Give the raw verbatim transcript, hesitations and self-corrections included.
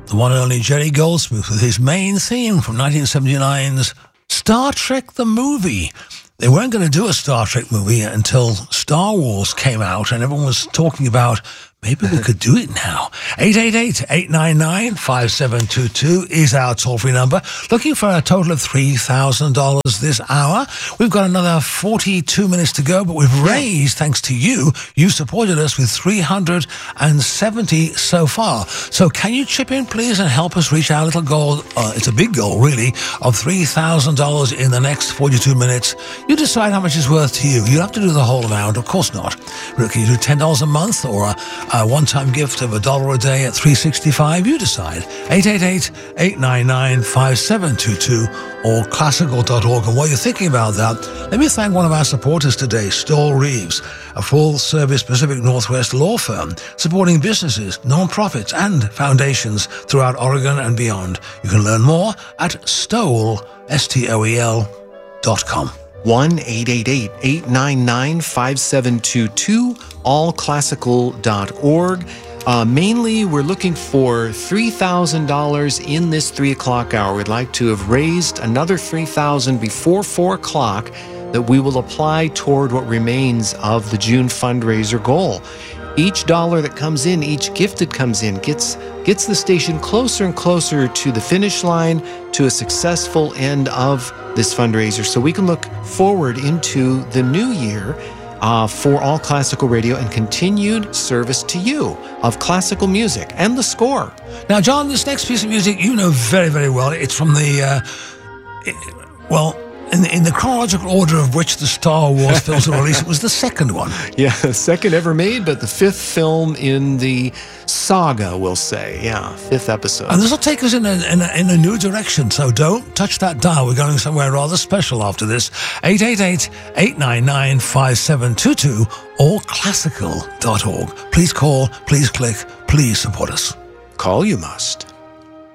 the one and only Jerry Goldsmith with his main theme from nineteen seventy-nine's Star Trek the Movie. They weren't going to do a Star Trek movie until Star Wars came out, and everyone was talking about maybe we could do it now. eight eight eight, eight nine nine, five seven two two is our toll-free number. Looking for a total of three thousand dollars this hour. We've got another forty-two minutes to go, but we've raised, thanks to you, you supported us with three hundred seventy so far. So can you chip in, please, and help us reach our little goal? Uh, it's a big goal, really, of three thousand dollars in the next forty-two minutes. You decide how much it's worth to you. You don't have to do the whole amount, of course not. Can you do ten dollars a month or a A one-time gift of a dollar a day at three sixty-five? You decide. eight eight eight, eight nine nine, five seven two two or classical dot org. And while you're thinking about that, let me thank one of our supporters today, Stoll Reeves, a full-service Pacific Northwest law firm supporting businesses, non-profits, and foundations throughout Oregon and beyond. You can learn more at Stoll, S T O E L, dot com. one eight eight eight, eight nine nine, five seven two two, all classical dot org. Uh, mainly, we're looking for three thousand dollars in this three o'clock hour. We'd like to have raised another three thousand dollars before four o'clock that we will apply toward what remains of the June fundraiser goal. Each dollar that comes in, each gift that comes in, gets gets the station closer and closer to the finish line, to a successful end of this fundraiser, so we can look forward into the new year uh, for All Classical Radio and continued service to you of classical music and the score. Now, John, this next piece of music you know very, very well. It's from the, uh, it, well... In the, in the chronological order of which the Star Wars films were released, it was the second one. Yeah, second ever made, but the fifth film in the saga, we'll say. Yeah, fifth episode. And this will take us in a, in a, in a new direction, so don't touch that dial. We're going somewhere rather special after this. eight eight eight, eight nine nine, five seven two two or classical dot org. Please call, please click, please support us. Call you must.